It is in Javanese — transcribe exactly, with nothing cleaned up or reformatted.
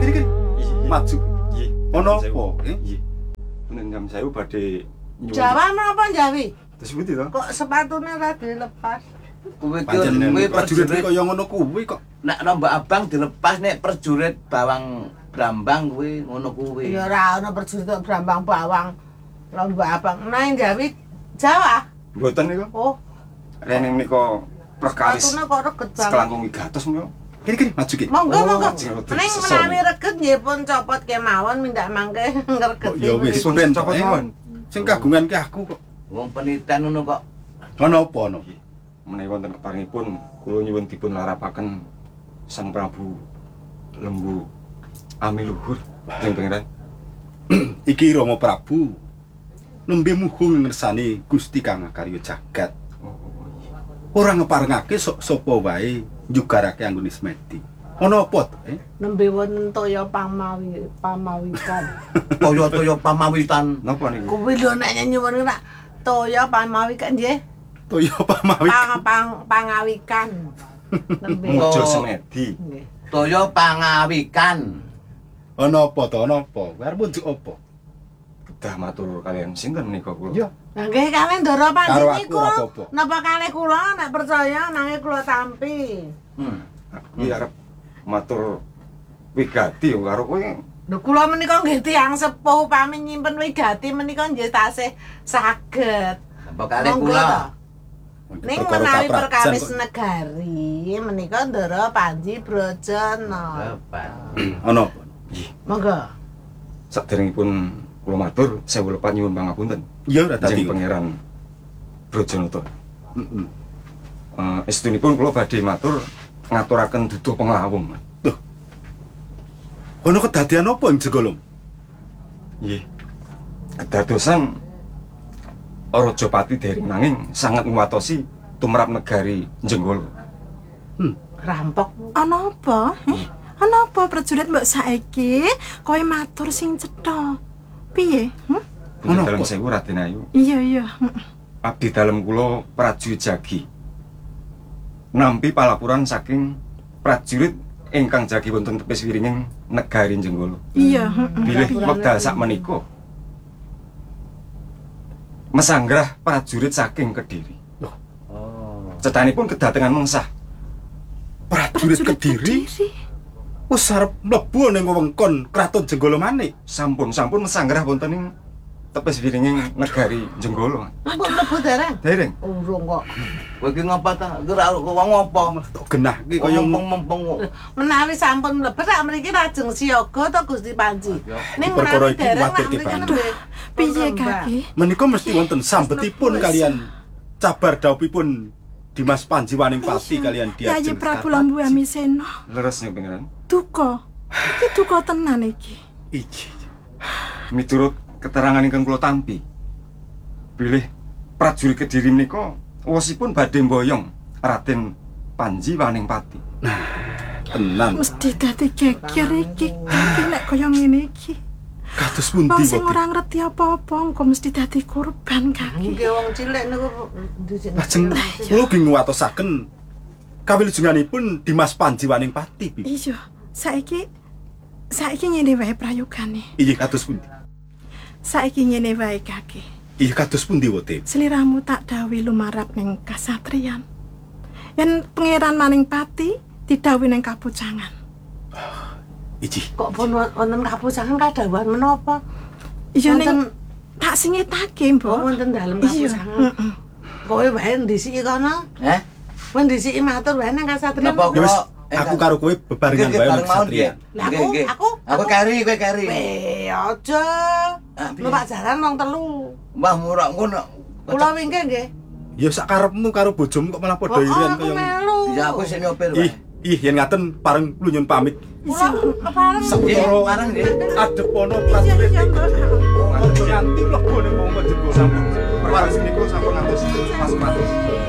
Kiri-kiri. Maju. Nggih. Ono apa? Nggih. Nek jam sewu badhe Jawa napa Jawi? Terus pundi to? Kok sepatune ora dilepas? Kuwi Panjenengan kuwi prajurit prajurit kaya ngono kuwi kok. nek rombak abang dilepas nek prajurit bawang Brambang kuwi ngono kuwi. Ya ora ono prajurit Brambang bawang. Lomba abang. Nang Jawi Jawa. Mboten niku. Oh, Rene nika perkalis sepatune kok reget banget. selangkung gatos niku. Kiri-kiri maju ki. Monggo Oh, monggo. jero Ning sesone. menawi reget nggih pun copot kemawon mindak mangke ngreget. Oh, ya wis Pun ben copot eh. mawon. Sing kagungan ki aku kok. Wong peniten ngono kok. Ono apa ono? Menawi wonten keparingipun kula nyuwun dipun larapaken Sang Prabu Lembu Ami Luhur ing pangeran. Iki Rama Prabu. Nembe muhung ngersani Gusti Kang Karya Jagat. Ora ngeparengake sok sapa wae nyugarake anggone Smedi. Ono apa to? Eh? Nembe wonten toya pamawi pamawikan. Toya-toya pamawitan. Napa niku? Kuwi lho nek nyuwun ora toya pamawikan nggih. Toya pamawi. Pang pang pangawikan. Nembe. Mojo Oh. Semedi. Nggih. Toya pangawikan. Ono apa to? Ono apa? Arep unjuk apa? Kedah matur kalian sinten menika kula? Ya, Lah nggih kalian ndoro Karo panjenengan aku niku. ora apa-apa. Napa kalih kula nek percaya nanging kula tampi. Hmm. Iki arep matur wigati karo kowe. Lho kula menika nggih tiyang sepuh pami nyimpen wigati menika nggih tasih saged. Apa kalih Monggo kula? to. Ning perkara menawi kaprajan perkawis kok. negari menika ndara Panji Brajana. Apa? Ono apa? Monggo. Saderengipun kula matur sewu lepat nyuwun pangapunten. Ya ora dadi. Jeng pangeran Brojonata. Heeh. Eh estunipun kula badhe matur ngaturaken duduh penglawung. Tuh. Ono kedadian apa ing Jegolong? Nggih. Kedadosan Rajapati Dering nanging sangat nguwatosi tumrap negari Jenggala. Rampok. Ana apa? Eh? Ana apa prajurit mbok saiki kowe matur sing cetha. Piye? Hm? Ono Dalam apa? sewu Raden Ayu. Iya iya. Abdi dalem kula prajurit Jagi. Nampi palapuran saking prajurit ingkang jagi wonten tepis wiringing negari Jenggala. Iya, heeh. Bilih wekdal sakmenika mesanggrah prajurit saking Kediri. Oh. Cetanipun kedatengan mengsah. Prajurit Kediri wis arep mlebu ning wewengkon Kraton Jenggala maneh. Sampun sampun mesanggrah wonten ing tepis wiringing negari Jenggala. Ampun mlebu dereng. Dereng. Urung kok. Kowe iki ngapa ta? Kira wong apa? Tok genah iki kaya mumpung-mumpung. Menawi sampun mlebet rak mriki lajeng siaga to Gusti Panji. Ning Perkara menawi iki dereng rak kuwatirke mriki banget. nembe. Piye kaki? menika mesti wonten sambetipun kalian cabar dawuhipun Dimas Panji Waningpati kalian dia. Yayi Prabu Lambu Amisena. Leres ning pangeran. Duka. Iki duka tenan iki. Iki. Miturut keterangan ingkang kula tampi. Bilih prajurit Kediri menika wosipun badhe mboyong Raden Panji Waningpati. Tenan. Mesti dadi geger iki kaki nek kaya ngene iki. Kados pundi Wong sing wae. ora ngerti apa-apa engko mesti dadi korban kaki. Nggih wong cilik niku dhisik. Lajeng kula nggih nguwatosaken kawilujenganipun Dimas Panji Waningpati. Bibi. Iya, saiki saiki ngene wae prayogane. Iya kados pundi? Saiki ngene wae kaki. Iya kados pundi wote? Sliramu tak dawuhi lumarap ning kasatriyan. Yen pangeran Maningpati didhawuhi ning kapucangan. Iki. Kok pun wonten kapusangan kadhawuhan menapa? Iya Wonten- ning tak singitake, Oh, Mbok. wonten dalem Iya. kapusangan. Kowe wae ndisiki kono. Eh? Kowe ndisiki matur wae nang kasatriyan. Napa Ya wis, kula aku karo kowe bebarengan Nggih, wae bareng ning mawon, satriyan. Lah, Nggih, aku- nggih. aku- Aku aku- kari, kowe kari. Eh, aja. Ah, piye? Numpak jalan wong telu. Mbah murah ngono. Kula wingke nggih. Ya sak karepmu karo bojomu kok malah padha Oh, irian aku kaya ngono. melu. Ya aku sing nyopir Ih, wae. ih yen ngaten pareng kula nyun pamit. Kula kepareng. Nggih, Sampun pareng nggih. adepono prajurit Iya, ing Mbok. Nganti mlebu ning wong Jenggala sampun. Perkara niku sampun ngantos pas matus.